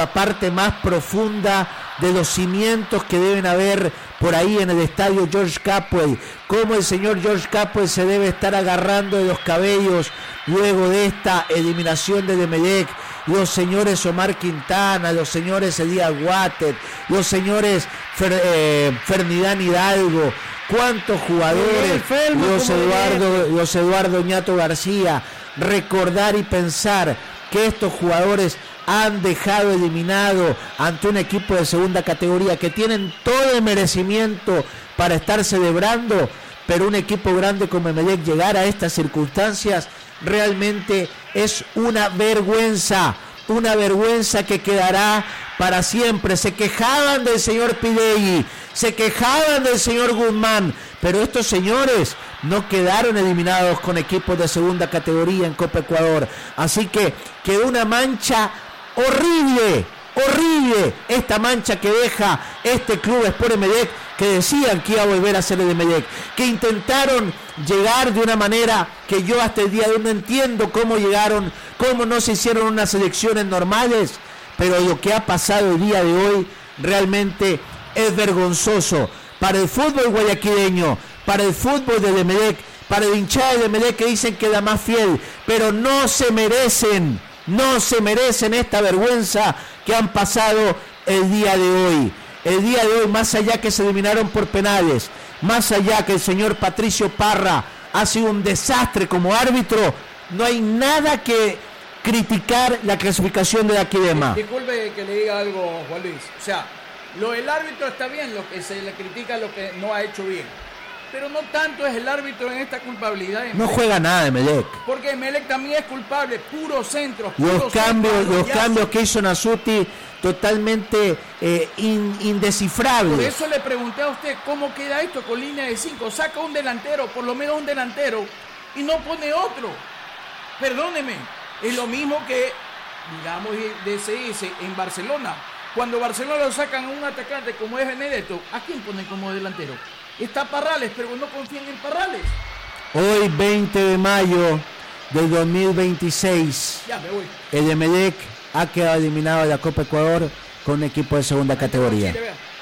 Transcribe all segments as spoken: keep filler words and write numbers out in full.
la parte más profunda de los cimientos que deben haber por ahí en el estadio George Capwell, cómo el señor George Capwell se debe estar agarrando de los cabellos luego de esta eliminación de Emelec, los señores Omar Quintana, los señores Elías Water, los señores Fer, eh, Ferdinand Hidalgo, cuántos jugadores, los Eduardo, los Eduardo Ñato García, recordar y pensar que estos jugadores han dejado eliminado ante un equipo de segunda categoría que tienen todo el merecimiento para estar celebrando, pero un equipo grande como Emelec llegar a estas circunstancias realmente es una vergüenza, una vergüenza que quedará para siempre. Se quejaban del señor Pidegui, se quejaban del señor Guzmán, pero estos señores no quedaron eliminados con equipos de segunda categoría en Copa Ecuador, así que quedó una mancha horrible, horrible, esta mancha que deja este club Sport Emelec, que decían que iba a volver a ser el Emelec, que intentaron llegar de una manera que yo hasta el día de hoy no entiendo cómo llegaron, cómo no se hicieron unas elecciones normales, pero lo que ha pasado el día de hoy realmente es vergonzoso para el fútbol guayaquileño, para el fútbol de Emelec, para el hinchada de Emelec, que dicen que es la más fiel, pero no se merecen, no se merecen esta vergüenza que han pasado el día de hoy. El día de hoy, más allá que se eliminaron por penales, más allá que el señor Patricio Parra ha sido un desastre como árbitro, no hay nada que criticar la clasificación de la Aquidema. Disculpe que le diga algo, Juan Luis. O sea, lo del árbitro está bien, lo que se le critica lo que no ha hecho bien. Pero no tanto es el árbitro en esta culpabilidad. No juega nada Emelec. Porque Emelec también es culpable, puro centro. Puro los cambios, centro, los cambios que hizo Nasuti totalmente eh, in, indescifrables. Por eso le pregunté a usted cómo queda esto con línea de cinco. Saca un delantero, por lo menos un delantero, y no pone otro. Perdóneme, es lo mismo que, digamos, de se dice en Barcelona. Cuando Barcelona lo sacan a un atacante como es Benedetto, ¿a quién ponen como delantero? Está Parrales, pero no confían en Parrales. Hoy, veinte de mayo del dos mil veintiséis, ya me voy. El Emelec ha quedado eliminado de la Copa Ecuador con un equipo de segunda categoría.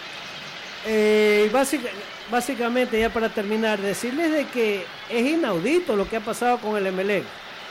Eh, básica, básicamente, ya para terminar, decirles de que es inaudito lo que ha pasado con el Emelec.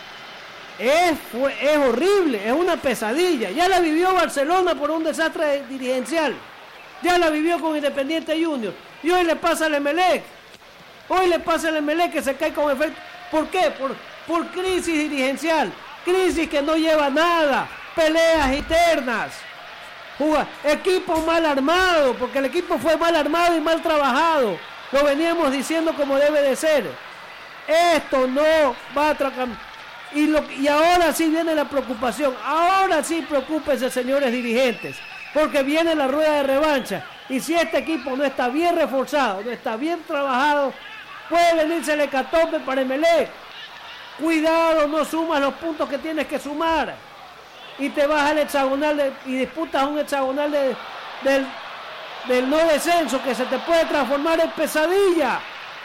Es, fue, es horrible, es una pesadilla. Ya la vivió Barcelona por un desastre dirigencial. Ya la vivió con Independiente Junior. Y hoy le pasa al Emelec. Hoy le pasa al Emelec que se cae con efecto. ¿Por qué? Por, por crisis dirigencial. Crisis que no lleva a nada. Peleas internas. Juga, equipo mal armado. Porque el equipo fue mal armado y mal trabajado. Lo veníamos diciendo como debe de ser. Esto no va a tratar. Y, lo, y ahora sí viene la preocupación. Ahora sí preocúpense, señores dirigentes. Porque viene la rueda de revancha. Y si este equipo no está bien reforzado, no está bien trabajado, puede venirse el hecatombe para Emelec. Cuidado, no sumas los puntos que tienes que sumar. Y te vas al hexagonal de, y disputas un hexagonal de, del, del no descenso que se te puede transformar en pesadilla.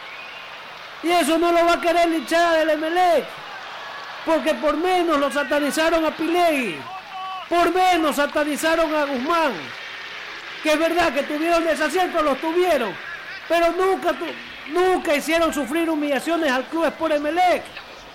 Y eso no lo va a querer la hinchada del Emelec. Porque por menos lo satanizaron a Pilegui. Por menos satanizaron a Guzmán. Que es verdad que tuvieron desaciertos, los tuvieron. Pero nunca, tu, nunca hicieron sufrir humillaciones al club Sport Emelec.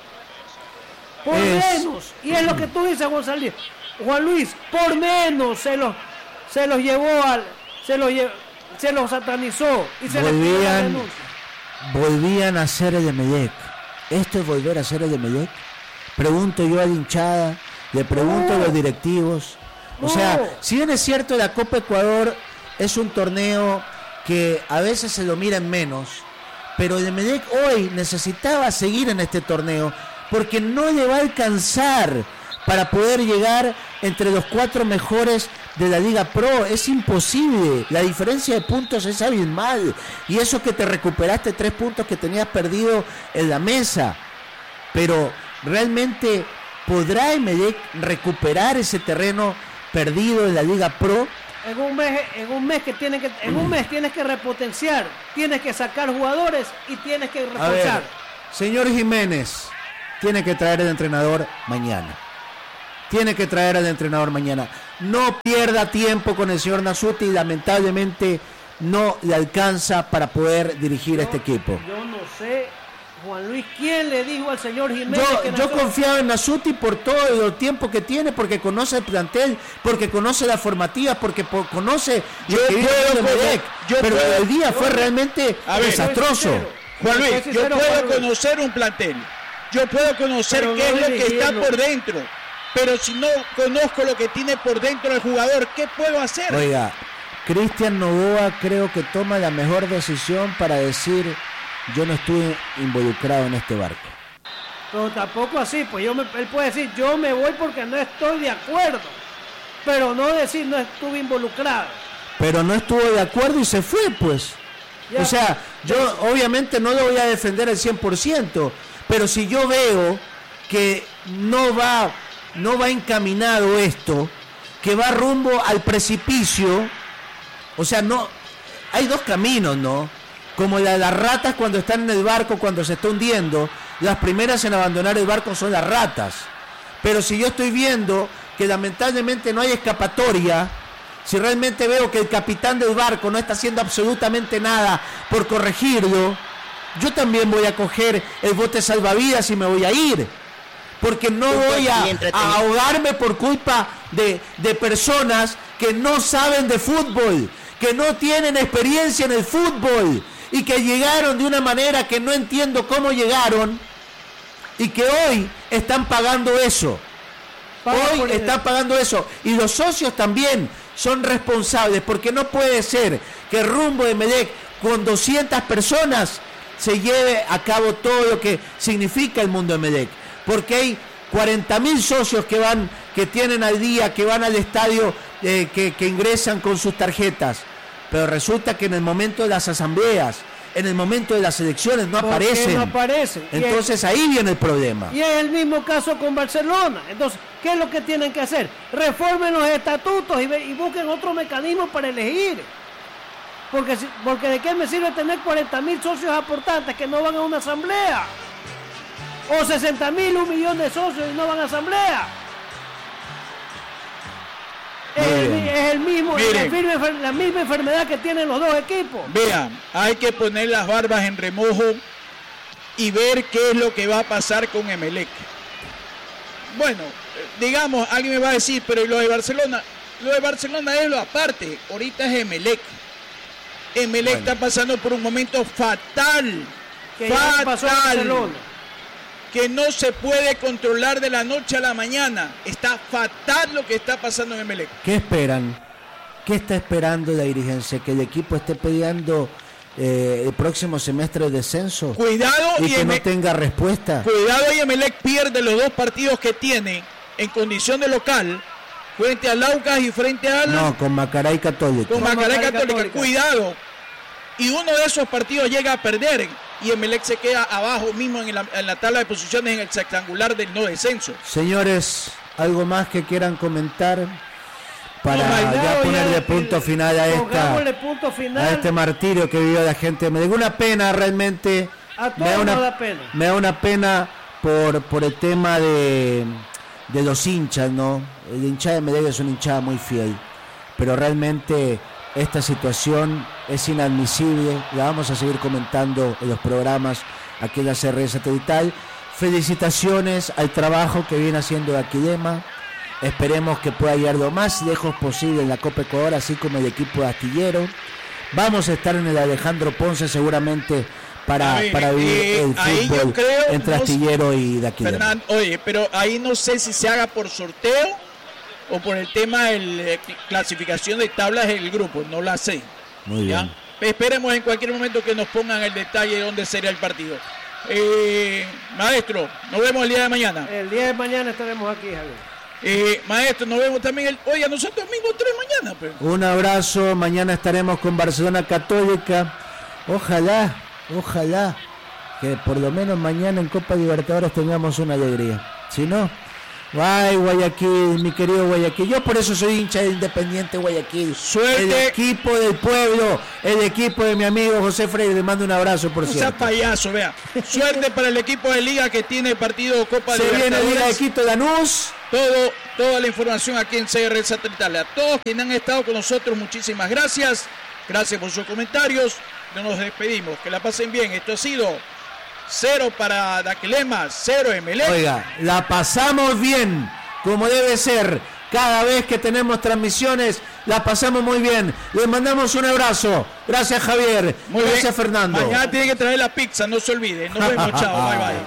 Por es... menos. Y es lo que tú dices, González. Juan Luis, por menos se los, se los llevó al. Se los, lle, se los satanizó. Y se volvían, les volvían a ser el Emelec. ¿Esto es volver a ser el Emelec? Pregunto yo a la hinchada, le pregunto no. a los directivos. O no. sea, si bien es cierto, la Copa Ecuador es un torneo que a veces se lo miran menos, pero el Emelec hoy necesitaba seguir en este torneo porque no le va a alcanzar para poder llegar entre los cuatro mejores de la Liga Pro. Es imposible, la diferencia de puntos es abismal, y eso que te recuperaste tres puntos que tenías perdido en la mesa, pero realmente ¿podrá Emelec recuperar ese terreno perdido en la Liga Pro? En un mes, en un mes que tienen que, en un mes tienes que repotenciar, tienes que sacar jugadores y tienes que reforzar. Señor Jiménez, tiene que traer el entrenador mañana. tiene que traer al entrenador mañana. No pierda tiempo con el señor Nasuti y lamentablemente no le alcanza para poder dirigir yo, este equipo. Yo no sé, Juan Luis, ¿quién le dijo al señor Jiménez? Yo, que yo confiaba en Nasuti por todo el tiempo que tiene, porque conoce el plantel, porque conoce las formativas, porque por, conoce yo lo que vive puedo, en Emelec, yo pero puedo, el día yo, fue realmente a ver, desastroso. Juan Luis, yo sincero, puedo Juan Luis. conocer un plantel, yo puedo conocer Pero qué no es lo que está dirigirlo. por dentro, pero si no conozco lo que tiene por dentro el jugador, ¿qué puedo hacer? Oiga, Cristian Novoa creo que toma la mejor decisión para decir: yo no estuve involucrado en este barco. Pero tampoco así, pues yo me, él puede decir, yo me voy porque no estoy de acuerdo, pero no decir no estuve involucrado. Pero no estuvo de acuerdo y se fue, pues. Ya. O sea, yo obviamente no lo voy a defender al cien por ciento, pero si yo veo que no va, no va encaminado esto, que va rumbo al precipicio, o sea, no, hay dos caminos, ¿no? Como la de las ratas cuando están en el barco, cuando se está hundiendo, las primeras en abandonar el barco son las ratas. Pero si yo estoy viendo que lamentablemente no hay escapatoria, si realmente veo que el capitán del barco no está haciendo absolutamente nada por corregirlo, yo también voy a coger el bote salvavidas y me voy a ir. Porque no voy a, a ahogarme por culpa de, de personas que no saben de fútbol, que no tienen experiencia en el fútbol y que llegaron de una manera que no entiendo cómo llegaron y que hoy están pagando eso. Hoy están pagando eso. Y los socios también son responsables, porque no puede ser que el rumbo de Emelec con doscientas personas se lleve a cabo todo lo que significa el mundo de Emelec. Porque hay cuarenta mil socios que van, que tienen al día, que van al estadio, eh, que, que ingresan con sus tarjetas. Pero resulta que en el momento de las asambleas, en el momento de las elecciones no aparecen. No aparecen. Entonces ahí viene el problema. Y es el mismo caso con Barcelona. Entonces, ¿qué es lo que tienen que hacer? Reformen los estatutos y, y busquen otro mecanismo para elegir. Porque, si, porque ¿de qué me sirve tener cuarenta mil socios aportantes que no van a una asamblea? O sesenta mil, un millón de socios y no van a asamblea. Es el, es el mismo, Miren, la, la misma enfermedad que tienen los dos equipos. Vean, hay que poner las barbas en remojo y ver qué es lo que va a pasar con Emelec. Bueno, digamos, alguien me va a decir, pero ¿y lo de Barcelona? Lo de Barcelona es lo aparte, ahorita es Emelec. Emelec bueno. está pasando por un momento fatal, que fatal. Pasó a Barcelona. Que no se puede controlar de la noche a la mañana. Está fatal lo que está pasando en Emelec. ¿Qué esperan? ¿Qué está esperando la dirigencia? ¿Que el equipo esté peleando eh, el próximo semestre de descenso? Cuidado y, y que Eme- no tenga respuesta. Cuidado y Emelec pierde los dos partidos que tiene en condición de local, frente al Aucas y frente al... No, con Macaray Católica. Con Macaray, Macaray Católica. Católica. Cuidado. Y uno de esos partidos llega a perder y Emelec se queda abajo mismo en la, en la tabla de posiciones en el rectangular del no descenso. Señores, ¿algo más que quieran comentar para no, ya ya ponerle punto final a esta punto final. a este martirio que vivió la gente? Me da una pena realmente. A me da una, no da pena. me da una pena por por el tema de de los hinchas, ¿no? El hinchada de Emelec es una hinchada muy fiel, pero realmente esta situación es inadmisible. La vamos a seguir comentando en los programas aquí en la C R E Satelital. Felicitaciones al trabajo que viene haciendo Aquilema. Esperemos que pueda llegar lo más lejos posible en la Copa Ecuador, así como el equipo de Astillero. Vamos a estar en el Alejandro Ponce seguramente para, ver, para vivir eh, el ahí fútbol yo creo, entre no, Astillero y de Aquilema. Fernando, oye, pero ahí no sé si se haga por sorteo o por el tema de la clasificación de tablas del grupo, no la sé. Muy bien. ¿Ya? Esperemos en cualquier momento que nos pongan el detalle de dónde sería el partido. Eh, maestro, nos vemos el día de mañana. El día de mañana estaremos aquí, Javier. Eh, maestro, nos vemos también el... Oye, nosotros domingo tres mañana. Pues. Un abrazo, mañana estaremos con Barcelona Católica. Ojalá, ojalá que por lo menos mañana en Copa Libertadores tengamos una alegría. Si no, ay, Guayaquil, mi querido Guayaquil. Yo por eso soy hincha de Independiente Guayaquil. Suerte. El equipo del pueblo, el equipo de mi amigo José Freire. Le mando un abrazo, por no cierto. sea payaso, vea. Suerte para el equipo de Liga que tiene partido Copa Se Libertadores. viene Liga de Quito Lanús. todo, toda la información aquí en C R Satelital. A todos quienes han estado con nosotros, muchísimas gracias. Gracias por sus comentarios. No nos despedimos. Que la pasen bien. Esto ha sido cero para Daquelema, cero Emelec. Oiga, la pasamos bien, como debe ser. Cada vez que tenemos transmisiones, la pasamos muy bien. Les mandamos un abrazo. Gracias, Javier. Muy Gracias, bien. Fernando. Mañana tiene que traer la pizza, no se olvide. Nos vemos, chao. Bye, bye.